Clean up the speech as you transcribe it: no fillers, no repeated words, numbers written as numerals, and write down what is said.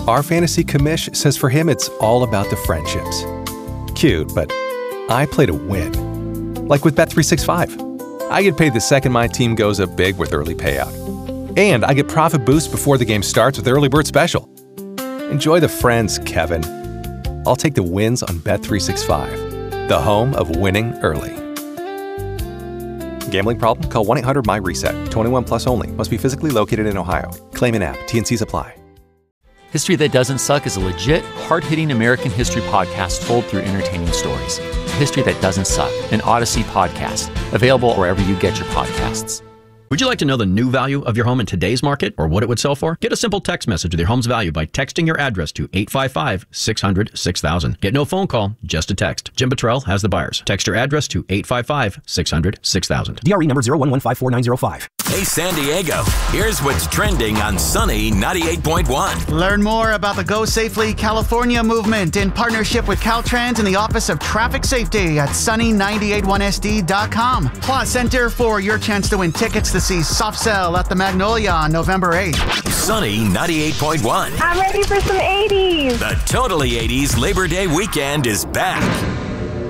Our fantasy commish says for him it's all about the friendships. Cute, but I play to win. Like with Bet365. I get paid the second my team goes up big with early payout. And I get profit boost before the game starts with Early Bird Special. Enjoy the friends, Kevin. I'll take the wins on Bet365, the home of winning early. Gambling problem? Call 1-800-MY-RESET. 21 plus only. Must be physically located in Ohio. Claim in app. T&Cs apply. History That Doesn't Suck is a legit, hard-hitting American history podcast told through entertaining stories. History That Doesn't Suck, an Odyssey podcast. Available wherever you get your podcasts. Would you like to know the new value of your home in today's market or what it would sell for? Get a simple text message with your home's value by texting your address to 855-600-6000. Get no phone call, just a text. Jim Buttrell has the buyers. Text your address to 855-600-6000. DRE number 0115495. Hey, San Diego, here's what's trending on Sunny 98.1. Learn more about the Go Safely California movement in partnership with Caltrans and the Office of Traffic Safety at sunny981sd.com. Plus, enter for your chance to win tickets to see Soft Cell at the Magnolia on November 8th. Sunny 98.1. I'm ready for some 80s. The Totally 80s Labor Day weekend is back.